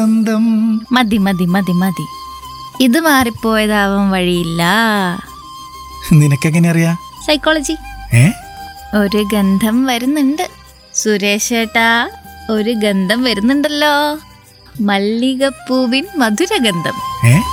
മതി മതി മതി മതി, ഇത് മാറിപ്പോയതാവാൻ വഴിയില്ല. നിനക്കെങ്ങനെ അറിയാ? സൈക്കോളജി. ഒരു ഗന്ധം വരുന്നുണ്ട് സുരേഷ് ഏട്ടാ, ഒരു ഗന്ധം വരുന്നുണ്ടല്ലോ, മല്ലികപ്പൂവിൻ മധുരഗന്ധം.